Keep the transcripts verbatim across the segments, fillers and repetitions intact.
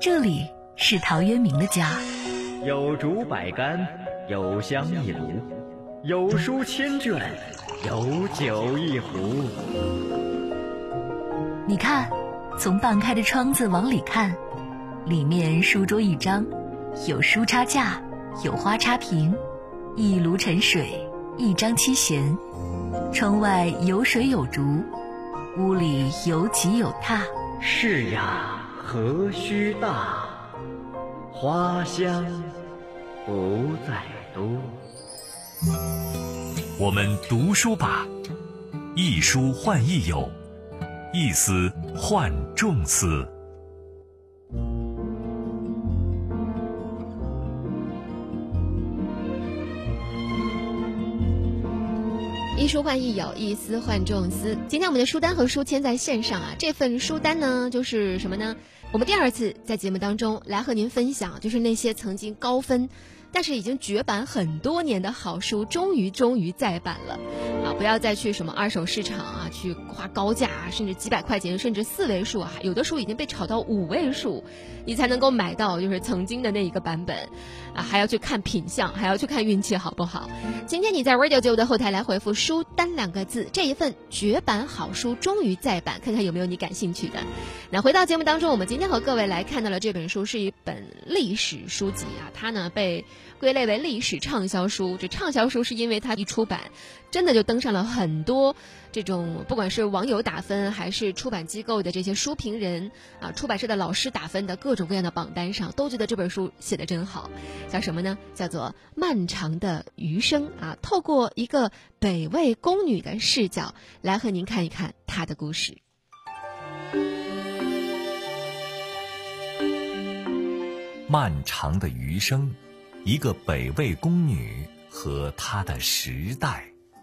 这里是陶渊明的家， 有竹百竿，有香一炉，有书千卷，有酒一壶。 你看，从半开的窗子往里看，里面书桌一张，有书插架，有花插屏，一炉沉水，一张七弦，窗外有水有竹，屋里有几有榻。 是呀，何须大，花香不在多。 我们读书吧，一书换一友，一思换众思。 一书换一友，一思换众思。今天我们的书单和书签在线上啊，这份书单呢就是什么呢？我们第二次在节目当中来和您分享，就是那些曾经高分但是已经绝版很多年的好书，终于终于再版了啊！不要再去什么二手市场啊，去花高价啊，甚至几百块钱，甚至四位数啊，有的书已经被炒到五位数，你才能够买到就是曾经的那一个版本啊！还要去看品相，还要去看运气好不好？今天你在 Radio 九五的后台来回复书单两个字，这一份绝版好书终于再版，看看有没有你感兴趣的。那回到节目当中，我们今天和各位来看到了这本书是一本历史书籍啊，它呢被归类为历史畅销书。这畅销书是因为它一出版真的就登上了很多这种不管是网友打分还是出版机构的这些书评人啊，出版社的老师打分的各种各样的榜单上，都觉得这本书写得真好。叫什么呢？叫做漫长的余生啊，透过一个北魏宫女的视角来和您看一看她的故事。 漫长的余生，一个北魏宫女和她的时代。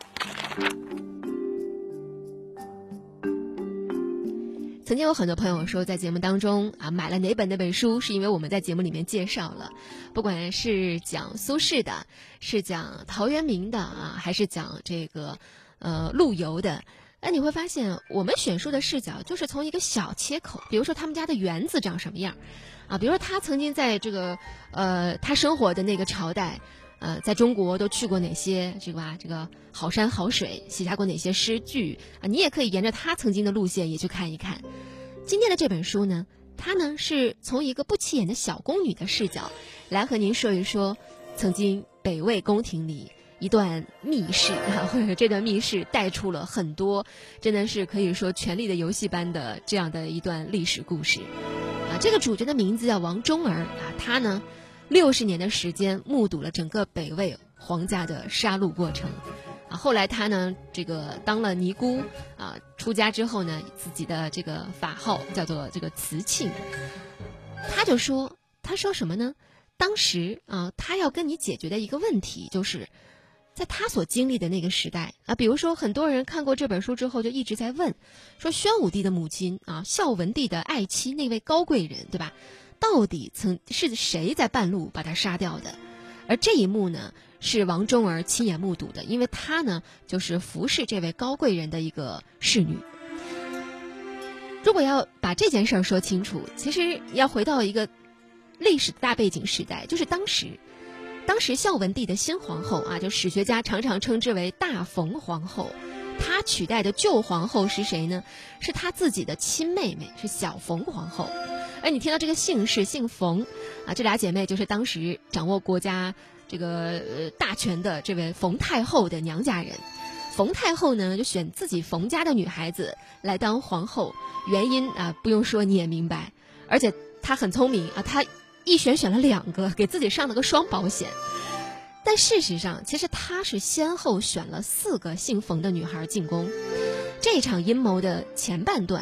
曾经有很多朋友说，在节目当中啊，买了哪本那本书，是因为我们在节目里面介绍了，不管是讲苏轼的，是讲陶渊明的啊，还是讲这个呃陆游的。那你会发现，我们选书的视角就是从一个小切口，比如说他们家的园子长什么样啊，比如说他曾经在这个呃他生活的那个朝代，呃，在中国都去过哪些这个吧这个好山好水，写下过哪些诗句啊？你也可以沿着他曾经的路线也去看一看。今天的这本书呢，它呢是从一个不起眼的小宫女的视角来和您说一说曾经北魏宫廷里一段密室啊，或者这段密室带出了很多真的是可以说权力的游戏般的这样的一段历史故事啊。这个主角的名字叫王忠儿啊，他呢六十年的时间目睹了整个北魏皇家的杀戮过程啊。后来他呢这个当了尼姑啊，出家之后呢，自己的这个法号叫做这个慈庆。他就说他说什么呢？当时啊，他要跟你解决的一个问题就是在他所经历的那个时代啊，比如说很多人看过这本书之后就一直在问说，宣武帝的母亲啊，孝文帝的爱妻那位高贵人，对吧？到底曾是谁在半路把他杀掉的？而这一幕呢，是王忠儿亲眼目睹的，因为他呢就是服侍这位高贵人的一个侍女。如果要把这件事儿说清楚，其实要回到一个历史的大背景时代，就是当时当时孝文帝的新皇后啊，就史学家常常称之为大冯皇后。她取代的旧皇后是谁呢？是她自己的亲妹妹，是小冯皇后。而你听到这个姓氏姓冯啊，这俩姐妹就是当时掌握国家这个呃大权的这位冯太后的娘家人。冯太后呢就选自己冯家的女孩子来当皇后，原因啊不用说你也明白，而且她很聪明啊，她一选选了两个，给自己上了个双保险。但事实上其实她是先后选了四个姓冯的女孩进宫。这场阴谋的前半段